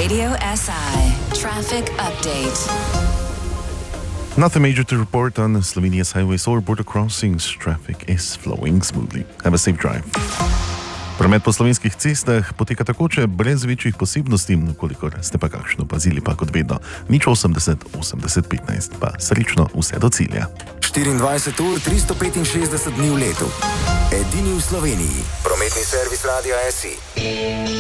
Radio SI Traffic Update. Nothing major to report on Slovenia's highways or border crossings. Traffic is flowing smoothly. Have a safe drive. Promet po slovenskih cestah poteka takoče brez večjih posebnosti, kolikor ste pa kakšno pazili, pa kot vedno. 080 80 15, pa srečno vse do cilja. 24 ur, 365 dni v letu. Edini v Sloveniji. Prometni servis Radia SI.